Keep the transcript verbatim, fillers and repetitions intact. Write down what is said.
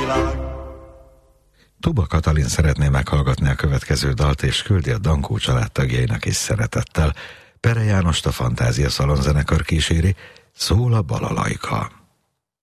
világ. Tuba Katalin szeretné meghallgatni a következő dalt, és küldi a Dankó családtagjainak is szeretettel. Pere Jánost a Fantázia Szalonzenekar kíséri, szól a balalajka.